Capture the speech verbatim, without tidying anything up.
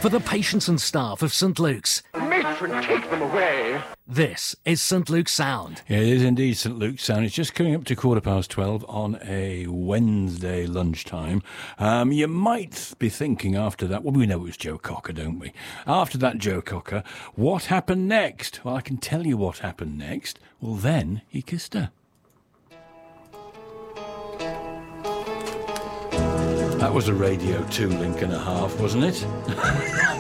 for the patients and staff of St Luke's. Matron, take them away. This is St Luke's Sound. Yeah, it is indeed St Luke's Sound. It's just coming up to quarter past twelve on a Wednesday lunchtime. Um, you might be thinking after that, well, we know it was Joe Cocker, don't we? After that Joe Cocker, what happened next? Well, I can tell you what happened next. Well, then he kissed her. That was a Radio two link and a half, wasn't it?